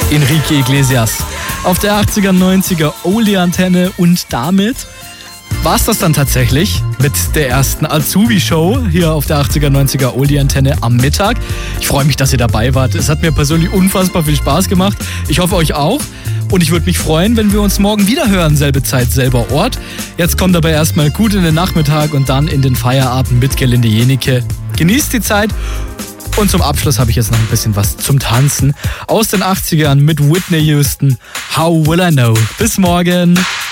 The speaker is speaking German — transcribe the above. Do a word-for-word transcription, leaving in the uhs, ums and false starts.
Enrique Iglesias auf der achtziger neunziger Oldie-Antenne und damit war es das dann tatsächlich mit der ersten Azubi-Show hier auf der achtziger neunziger Oldie-Antenne am Mittag. Ich freue mich, dass ihr dabei wart. Es hat mir persönlich unfassbar viel Spaß gemacht. Ich hoffe, euch auch. Und ich würde mich freuen, wenn wir uns morgen wieder hören. Selbe Zeit, selber Ort. Jetzt kommt aber erstmal gut in den Nachmittag und dann in den Feierabend mit Gelinde Jenicke. Genießt die Zeit. Und zum Abschluss habe ich jetzt noch ein bisschen was zum Tanzen aus den achtzigern mit Whitney Houston. How will I know? Bis morgen.